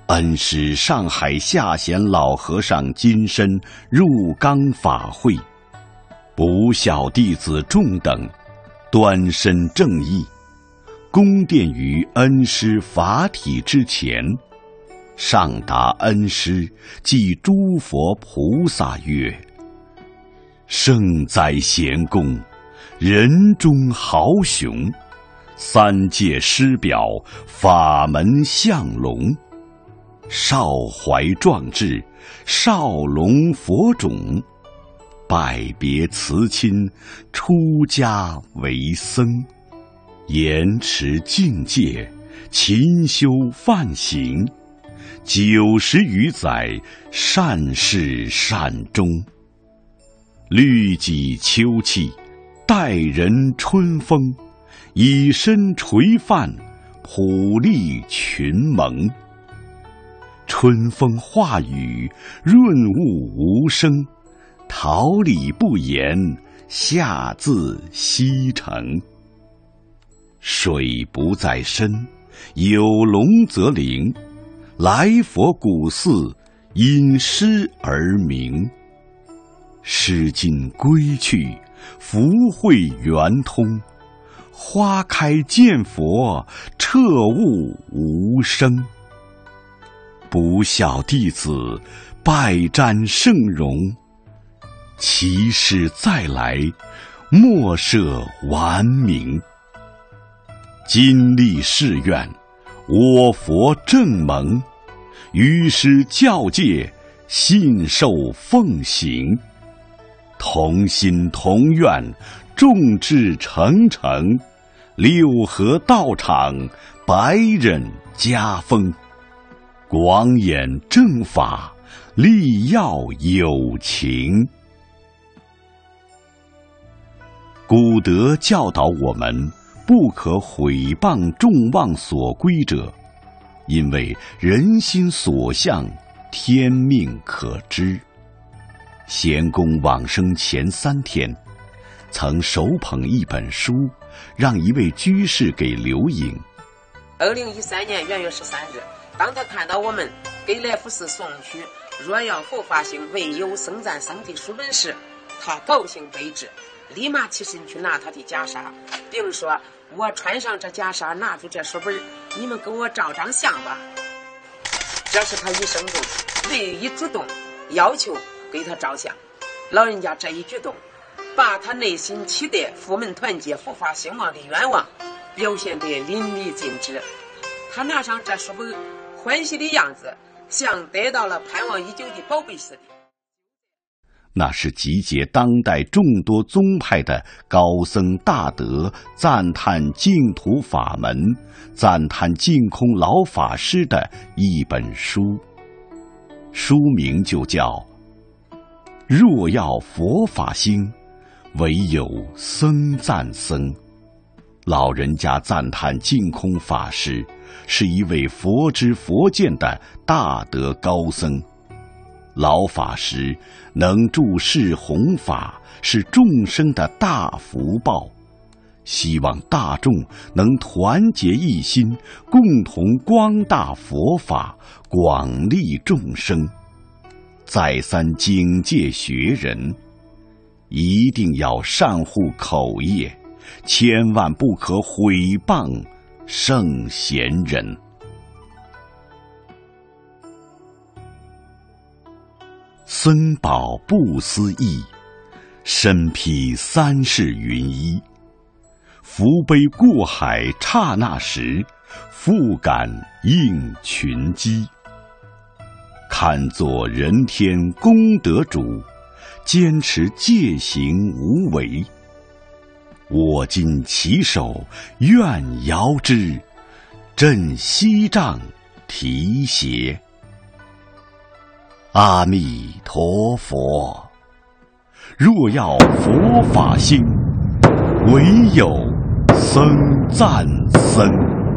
恩师上海下贤老和尚金身入冈法会，不孝弟子众等端身正义，恭奠于恩师法体之前，上答恩师即诸佛菩萨曰：圣哉贤公，人中豪雄，三界师表，法门相龙，少怀壮志，少龙佛种，拜别辞亲，出家为僧，严持境界，勤修梵行，90余载，善始善终，律己秋气，待人春风，以身垂范，普利群蒙。春风化雨，润物无声，桃李不言，下自西城。水不在深，有龙则灵，来佛古寺，因诗而名。诗经归去，福慧圆通，花开见佛，彻悟无生。不孝弟子，拜瞻圣容，其师再来，莫设顽名。今立誓愿，我佛正蒙，于师教戒，信受奉行。同心同愿，众志成城，六合道场，百忍家风。广演正法，力要有情。古德教导我们，不可毁谤众望所归者，因为人心所向，天命可知。贤公往生前3天，曾手捧一本书，让一位居士给留影。 2013年元月13日，当他看到我们给来福寺送去若要佛法兴，唯有僧赞僧的书本时，他高兴备至，立马起身去拿他的袈裟，并说：我穿上这袈裟，拿住这书本，你们给我照张相吧。这是他一生中唯一主动要求给他照相。老人家这一举动，把他内心期待佛门团结、佛法兴旺的愿望表现得淋漓尽致。他拿上这书本，欢喜的样子像得到了盼望已久的宝贝似的。 那是集结当代众多宗派的高僧大德赞叹净土法门、赞叹净空老法师的一本书，书名就叫若要佛法兴，唯有僧赞僧。老人家赞叹净空法师是一位佛知佛见的大德高僧，老法师能助世弘法，是众生的大福报，希望大众能团结一心，共同光大佛法，广利众生。再三警戒学人，一定要善护口业，千万不可毁谤圣贤人。僧宝不思议，身披3世云衣，福杯过海刹那时，复感应群机。看作人天功德主，坚持戒行无为。我今起手，愿遥之，振西杖提携。阿弥陀佛，若要佛法兴，唯有僧赞僧。